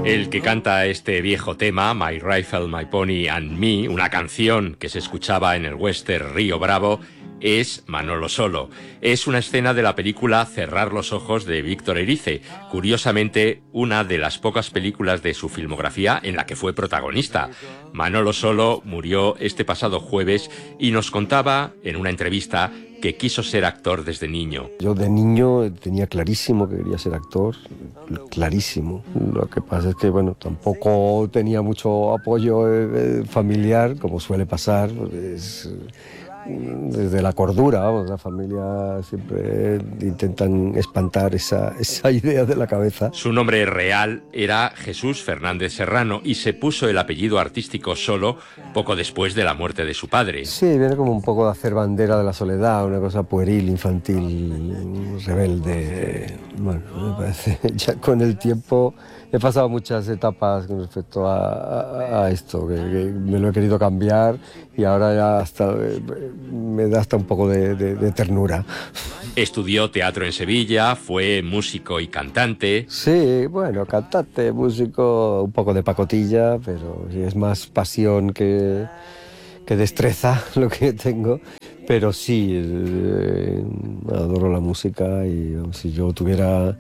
El que canta este viejo tema, My Rifle, My Pony and Me, una canción que se escuchaba en el western Río Bravo, es Manolo Solo. Es una escena de la película Cerrar los ojos de Víctor Erice, curiosamente una de las pocas películas de su filmografía en la que fue protagonista. Manolo Solo murió este pasado jueves y nos contaba en una entrevista que quiso ser actor desde niño. Yo de niño tenía clarísimo que quería ser actor, clarísimo. Lo que pasa es que, bueno, tampoco tenía mucho apoyo familiar, como suele pasar, desde la cordura, vamos, la familia siempre intentan espantar esa idea de la cabeza. Su nombre real era Jesús Fernández Serrano y se puso el apellido artístico Solo poco después de la muerte de su padre. Sí, viene como un poco de hacer bandera de la soledad, una cosa pueril, infantil, rebelde. Bueno, me parece, ya con el tiempo he pasado muchas etapas con respecto a esto, que me lo he querido cambiar y ahora ya hasta me da hasta un poco de ternura. Estudió teatro en Sevilla, fue músico y cantante. Sí, bueno, cantante, músico, un poco de pacotilla, pero es más pasión que destreza lo que tengo. Pero sí, adoro la música y si yo tuviera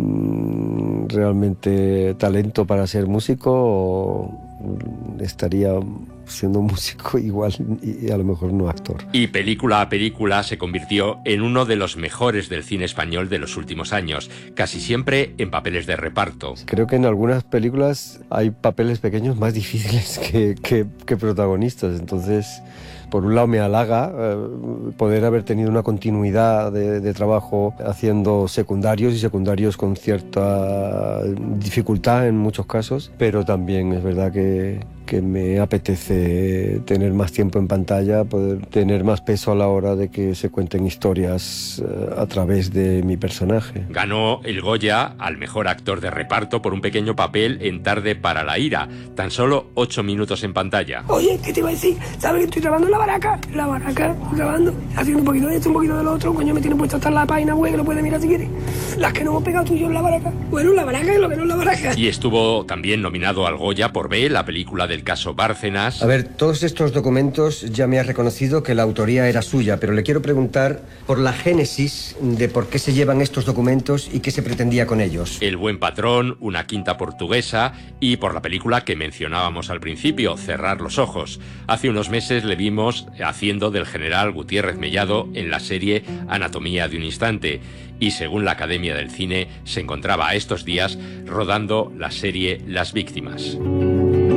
realmente talento para ser músico, estaría siendo músico igual y a lo mejor no actor. Y película a película se convirtió en uno de los mejores del cine español de los últimos años, casi siempre en papeles de reparto. Creo que en algunas películas hay papeles pequeños más difíciles que protagonistas, entonces por un lado me halaga poder haber tenido una continuidad de trabajo haciendo secundarios y secundarios con cierta dificultad en muchos casos, pero también es verdad que me apetece tener más tiempo en pantalla, poder tener más peso a la hora de que se cuenten historias a través de mi personaje. Ganó el Goya al mejor actor de reparto por un pequeño papel en Tarde para la ira, tan solo 8 minutos en pantalla. Oye, ¿qué te iba a decir? ¿Sabes que estoy grabando en la baraca, grabando, haciendo un poquito de esto, un poquito de lo otro? Coño, me tiene puesto hasta en la página web, que lo puedes mirar si quieres. Las que no hemos pegado tú y yo en la baraca. Bueno, la baraca es lo que no es la baraca. Y estuvo también nominado al Goya por B, la película del caso Bárcenas. A ver, todos estos documentos ya me ha reconocido que la autoría era suya, pero le quiero preguntar por la génesis de por qué se llevan estos documentos y qué se pretendía con ellos. El buen patrón, Una quinta portuguesa y por la película que mencionábamos al principio, Cerrar los ojos. Hace unos meses le vimos haciendo del general Gutiérrez Mellado en la serie Anatomía de un instante y según la Academia del Cine se encontraba a estos días rodando la serie Las víctimas.